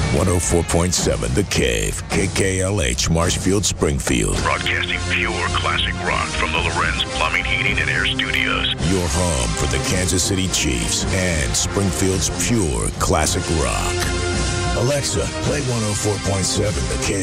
104.7 The Cave, KKLH, Marshfield, Springfield. Broadcasting pure classic rock from the Lorenz Plumbing, Heating, and Air Studios. Your home for the Kansas City Chiefs and Springfield's pure classic rock. Alexa, play 104.7 The Cave.